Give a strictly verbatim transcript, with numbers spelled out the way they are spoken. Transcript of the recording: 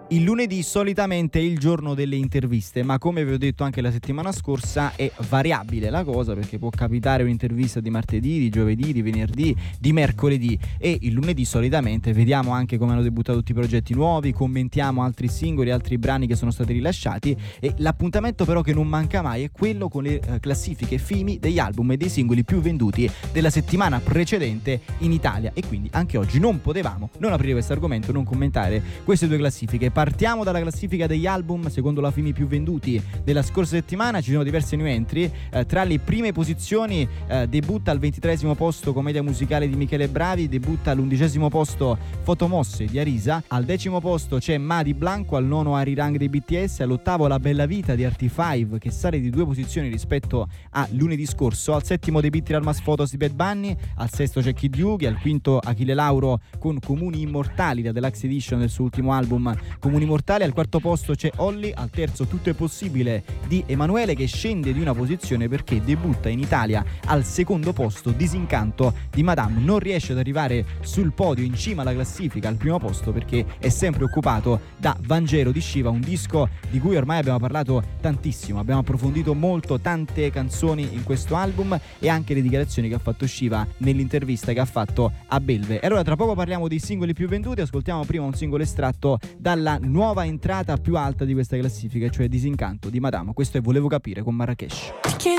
Il lunedì solitamente è il giorno delle interviste, ma come vi ho detto anche la settimana scorsa è variabile la cosa, perché può capitare un'intervista di martedì, di giovedì, di venerdì, di mercoledì, e il lunedì solitamente vediamo anche come hanno debuttato tutti i progetti nuovi, commentiamo altri singoli, altri brani che sono stati rilasciati, e l'appuntamento però che non manca mai è quello con le eh, classifiche F I M I degli album e dei singoli più venduti della settimana precedente in Italia, e quindi anche oggi non potevamo non aprire questo argomento, non commentare queste due classifiche. Partiamo dalla classifica degli album secondo la F I M I più venduti della scorsa settimana. Ci sono diverse new entry, eh, tra le prime posizioni eh, debutta al ventitreesimo posto Commedia musicale di Michele Bravi, debutta all'undicesimo posto Fotomosse di Arisa, al decimo posto c'è Ma di Blanco, al nono Arirang dei B T S, all'ottavo La Bella Vita di Arty cinque che sale di due posizioni rispetto a lunedì scorso, al settimo The Beat Almas Photos di Bad Bunny, al sesto c'è Kid Yugi, al quinto Achille Lauro con Comuni Immortali, la deluxe edition del suo ultimo album Comuni Mortali, al quarto posto c'è Olly, al terzo Tutto è possibile di Emanuele che scende di una posizione perché debutta in Italia al secondo posto Disincanto di Madame, non riesce ad arrivare sul podio in cima alla classifica al primo posto perché è sempre occupato da Vangelo di Shiva, un disco di cui ormai abbiamo parlato tantissimo, abbiamo approfondito molto, tante canzoni in questo album e anche le dichiarazioni che ha fatto Shiva nell'intervista che ha fatto a Belve. E allora tra poco parliamo dei singoli più venduti, ascoltiamo prima un singolo estratto dalla nuova entrata più alta di questa classifica, cioè Disincanto di Madame. Questo è Volevo capire con Marrakesh.